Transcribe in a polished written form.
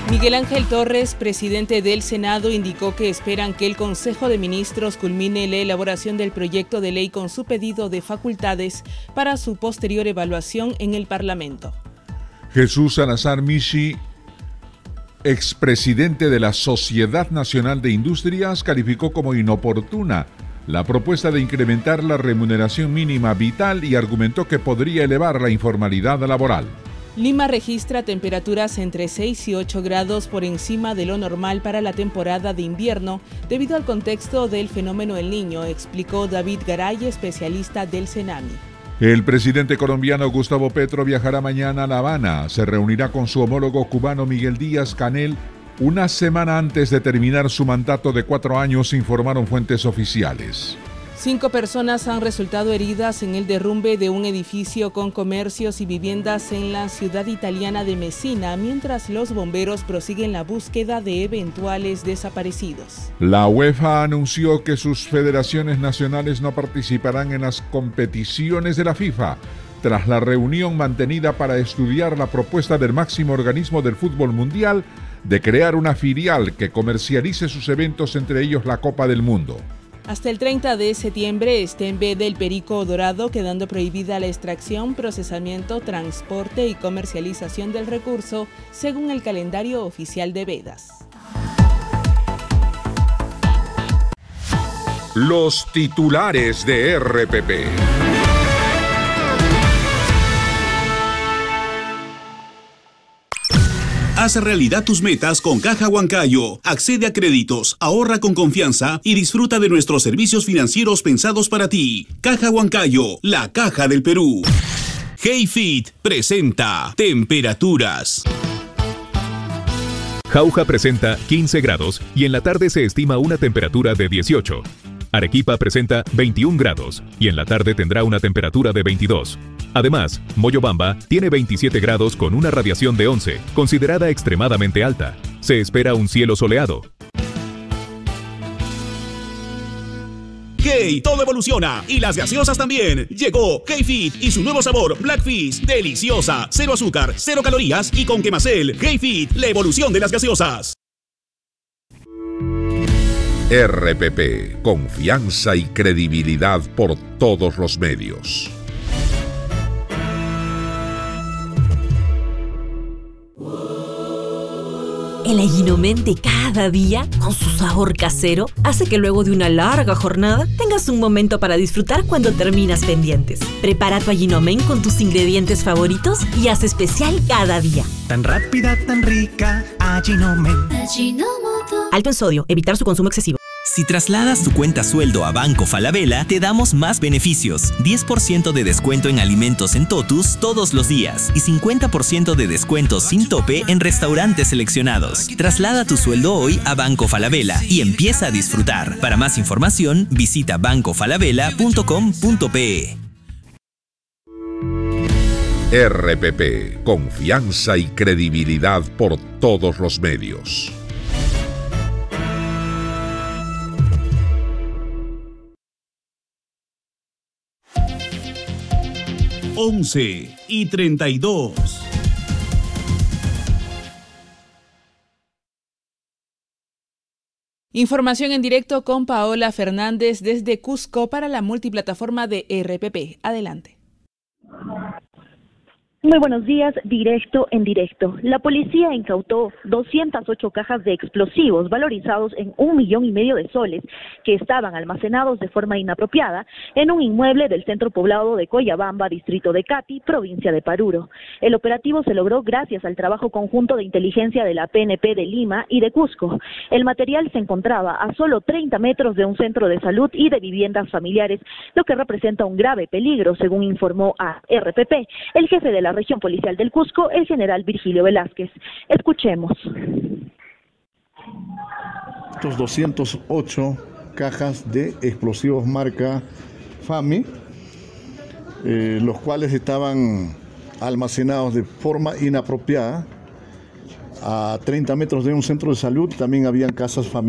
Miguel Ángel Torres, presidente del Senado, indicó que esperan que el Consejo de Ministros culmine la elaboración del proyecto de ley con su pedido de facultades para su posterior evaluación en el Parlamento. Jesús Salazar Michi, expresidente de la Sociedad Nacional de Industrias, calificó como inoportuna la propuesta de incrementar la remuneración mínima vital y argumentó que podría elevar la informalidad laboral. Lima registra temperaturas entre 6 y 8 grados por encima de lo normal para la temporada de invierno debido al contexto del fenómeno El Niño, explicó David Garay, especialista del Senami. El presidente colombiano Gustavo Petro viajará mañana a La Habana. Se reunirá con su homólogo cubano Miguel Díaz-Canel una semana antes de terminar su mandato de 4 años, informaron fuentes oficiales. 5 personas han resultado heridas en el derrumbe de un edificio con comercios y viviendas en la ciudad italiana de Messina, mientras los bomberos prosiguen la búsqueda de eventuales desaparecidos. La UEFA anunció que sus federaciones nacionales no participarán en las competiciones de la FIFA, tras la reunión mantenida para estudiar la propuesta del máximo organismo del fútbol mundial de crear una filial que comercialice sus eventos, entre ellos la Copa del Mundo. Hasta el 30 de septiembre está en veda el perico dorado, quedando prohibida la extracción, procesamiento, transporte y comercialización del recurso, según el calendario oficial de vedas. Los titulares de RPP. Haz realidad tus metas con Caja Huancayo. Accede a créditos, ahorra con confianza y disfruta de nuestros servicios financieros pensados para ti. Caja Huancayo, la caja del Perú. HeyFit presenta temperaturas. Jauja presenta 15 grados y en la tarde se estima una temperatura de 18. Arequipa presenta 21 grados y en la tarde tendrá una temperatura de 22. Además, Moyobamba tiene 27 grados con una radiación de 11, considerada extremadamente alta. Se espera un cielo soleado. Hey, todo evoluciona y las gaseosas también. Llegó HeyFit y su nuevo sabor Blackfish, deliciosa, 0 azúcar, 0 calorías y con Quemacel. HeyFit, la evolución de las gaseosas. RPP, confianza y credibilidad por todos los medios. El Allinomen de cada día, con su sabor casero, hace que luego de una larga jornada tengas un momento para disfrutar cuando terminas pendientes. Prepara tu Allinomen con tus ingredientes favoritos y haz especial cada día. Tan rápida, tan rica, Allinomen. Alto en sodio, evitar su consumo excesivo. Si trasladas tu cuenta sueldo a Banco Falabella, te damos más beneficios. 10% de descuento en alimentos en Totus todos los días y 50% de descuento sin tope en restaurantes seleccionados. Traslada tu sueldo hoy a Banco Falabella y empieza a disfrutar. Para más información, visita bancofalabella.com.pe. RPP, confianza y credibilidad por todos los medios. Once y 32. Información en directo con Paola Fernández desde Cusco para la multiplataforma de RPP. Adelante. Muy buenos días, directo en directo. La policía incautó 208 cajas de explosivos valorizados en 1,5 millones de soles que estaban almacenados de forma inapropiada en un inmueble del centro poblado de Coyabamba, distrito de Cati, provincia de Paruro. El operativo se logró gracias al trabajo conjunto de inteligencia de la PNP de Lima y de Cusco. El material se encontraba a solo 30 metros de un centro de salud y de viviendas familiares, lo que representa un grave peligro, según informó a RPP el jefe de la región policial del Cusco, el general Virgilio Velázquez. Escuchemos. Estos 208 cajas de explosivos marca FAMI, los cuales estaban almacenados de forma inapropiada a 30 metros de un centro de salud. También habían casas familiares.